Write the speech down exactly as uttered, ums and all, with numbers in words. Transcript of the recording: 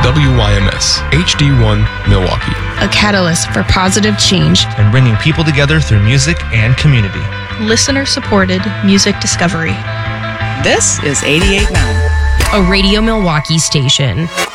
W Y M S, H D one Milwaukee. A catalyst for positive change and bringing people together through music and community. Listener-supported music discovery. This is eighty-eight point nine. A Radio Milwaukee station.